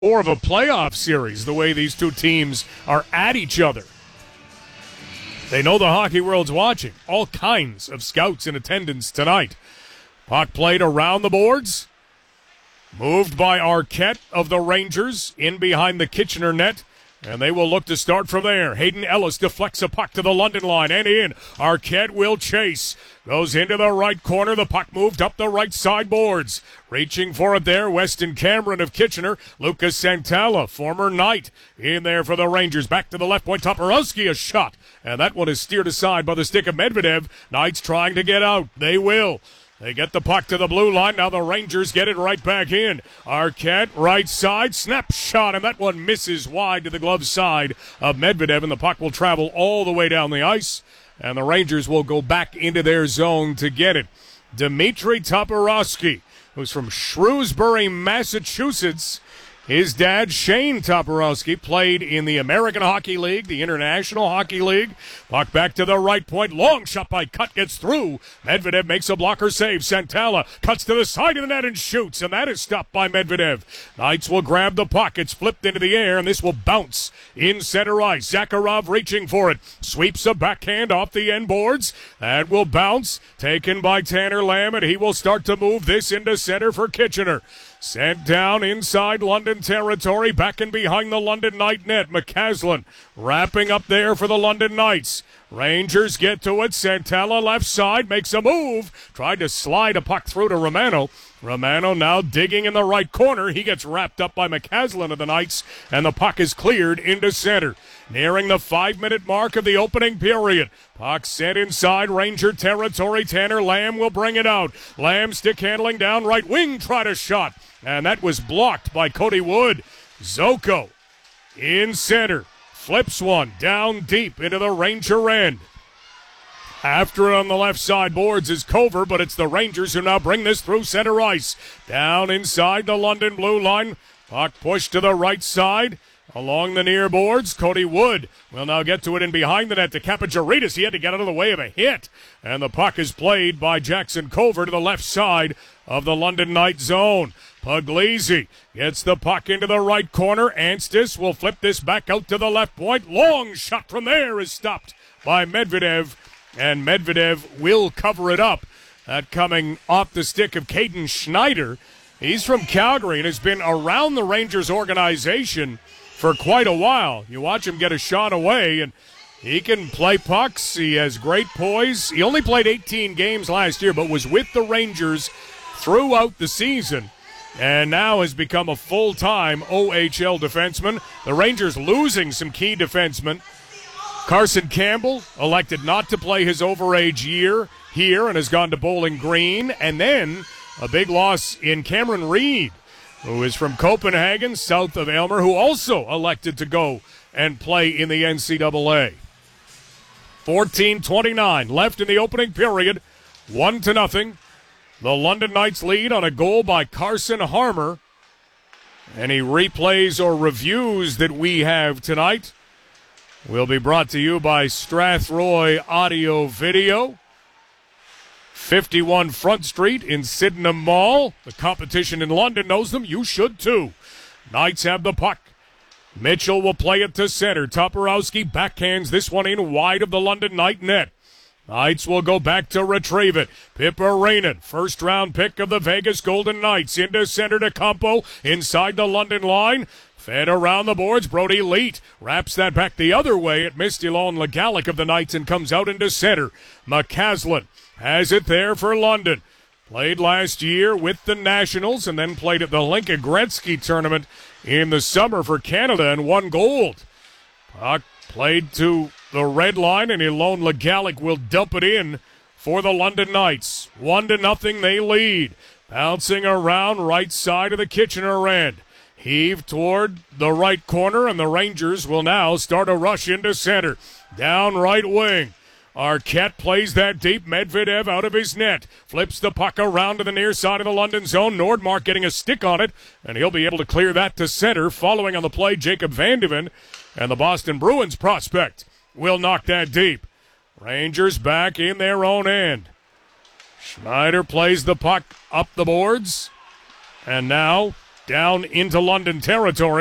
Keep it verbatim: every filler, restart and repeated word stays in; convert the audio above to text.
Or of a playoff series, the way these two teams are at each other. They know the hockey world's watching. All kinds of scouts in attendance tonight. Puck played around the boards. Moved by Arquette of the Rangers in behind the Kitchener net. And they will look to start from there. Hayden Ellis deflects a puck to the London line and in. Arquette will chase. Goes into the right corner. The puck moved up the right side boards. Reaching for it there, Weston Cameron of Kitchener. Lucas Santala, former Knight, in there for the Rangers. Back to the left point. Toporowski, a shot. And that one is steered aside by the stick of Medvedev. Knights trying to get out. They will. They get the puck to the blue line. Now the Rangers get it right back in. Arquette, right side, snapshot, and that one misses wide to the glove side of Medvedev, and the puck will travel all the way down the ice, and the Rangers will go back into their zone to get it. Dmitry Toporowski, who's from Shrewsbury, Massachusetts. His dad, Shane Toporowski, played in the American Hockey League, the International Hockey League. Puck back to the right point. Long shot by Cut, gets through. Medvedev makes a blocker save. Santala cuts to the side of the net and shoots, and that is stopped by Medvedev. Knights will grab the puck. It's flipped into the air, and this will bounce in center ice. Zakharov reaching for it. Sweeps a backhand off the end boards. That will bounce. Taken by Tanner Lamb, and he will start to move this into center for Kitchener. Sent down inside London territory, back and behind the London Knight net. McCaslin wrapping up there for the London Knights. Rangers get to it. Santala left side makes a move. Tried to slide a puck through to Romano. Romano now digging in the right corner. He gets wrapped up by McCaslin of the Knights, and the puck is cleared into center. Nearing the five-minute mark of the opening period. Puck sent inside Ranger territory. Tanner Lamb will bring it out. Lamb stick handling down right wing, tried a shot, and that was blocked by Cody Wood. Zoko in center. Flips one down deep into the Ranger end. After it on the left side boards is Cover, but it's the Rangers who now bring this through center ice. Down inside the London blue line. Puck pushed to the right side. Along the near boards, Cody Wood will now get to it in behind the net to Kapagiridis. He had to get out of the way of a hit. And the puck is played by Jackson Cover to the left side of the London Knight zone. Puglisi gets the puck into the right corner. Anstis will flip this back out to the left point. Long shot from there is stopped by Medvedev. And Medvedev will cover it up. That coming off the stick of Caden Schneider. He's from Calgary and has been around the Rangers organization for quite a while. You watch him get a shot away, and he can play pucks. He has great poise. He only played eighteen games last year, but was with the Rangers throughout the season, and now has become a full-time O H L defenseman. The Rangers losing some key defensemen. Carson Campbell elected not to play his overage year here and has gone to Bowling Green. And then a big loss in Cameron Reed, who is from Copenhagen, south of Aylmer, who also elected to go and play in the N C double A. fourteen twenty-nine left in the opening period, one to nothing. The London Knights lead on a goal by Carson Harmer. Any replays or reviews that we have tonight will be brought to you by Strathroy Audio Video. fifty-one Front Street in Sydenham Mall. The competition in London knows them. You should too. Knights have the puck. Mitchell will play it to center. Toporowski backhands this one in wide of the London Knight net. Knights will go back to retrieve it. Pippa Rainen, first round pick of the Vegas Golden Knights, into center to Campo, inside the London line. Fed around the boards. Brody Leet wraps that back the other way at Mistylon Legalic of the Knights and comes out into center. McCaslin has it there for London. Played last year with the Nationals and then played at the Linka Gretzky tournament in the summer for Canada and won gold. Puck played to the red line, and Ilon Legalic will dump it in for the London Knights. One to nothing they lead. Bouncing around right side of the Kitchener end. Heave toward the right corner, and the Rangers will now start a rush into center. Down right wing. Arquette plays that deep. Medvedev out of his net. Flips the puck around to the near side of the London zone. Nordmark getting a stick on it, and he'll be able to clear that to center. Following on the play, Jacob Vandeven, and the Boston Bruins prospect will knock that deep. Rangers back in their own end. Schneider plays the puck up the boards, and now down into London territory.